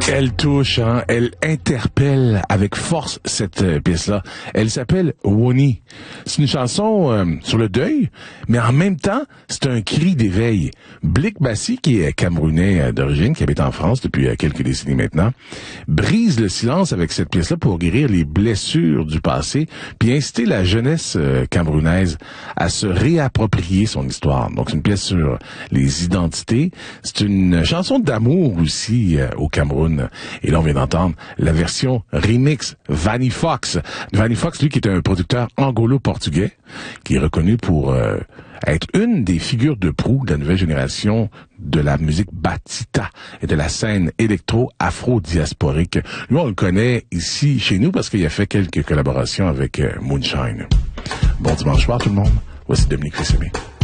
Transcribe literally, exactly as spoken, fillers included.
Elle touche, hein, elle interpelle avec force cette euh, pièce-là. Elle s'appelle Woni. C'est une chanson euh, sur le deuil, mais en même temps, c'est un cri d'éveil. Blick Bassi, qui est camerounais euh, d'origine, qui habite en France depuis euh, quelques décennies maintenant, brise le silence avec cette pièce-là pour guérir les blessures du passé, puis inciter la jeunesse euh, camerounaise à se réapproprier son histoire. Donc, c'est une pièce sur les identités. C'est une chanson d'amour aussi euh, au Cameroun. Et là, on vient d'entendre la version remix Vanny Fox. Vanny Fox, lui, qui est un producteur angolo-portugais, qui est reconnu pour euh, être une des figures de proue de la nouvelle génération de la musique batita et de la scène électro-afro-diasporique. Lui, on le connaît ici, chez nous, parce qu'il a fait quelques collaborations avec euh, Moonshine. Bon dimanche soir, tout le monde. Voici Dominique Fils-Aimé.